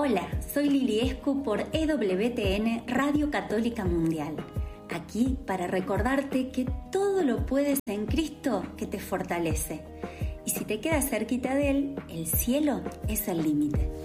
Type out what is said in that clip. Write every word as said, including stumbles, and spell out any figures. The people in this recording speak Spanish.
Hola, soy Lili Escu por E W T N Radio Católica Mundial. Aquí para recordarte que todo lo puedes en Cristo que te fortalece. Y si te quedas cerquita de Él, el cielo es el límite.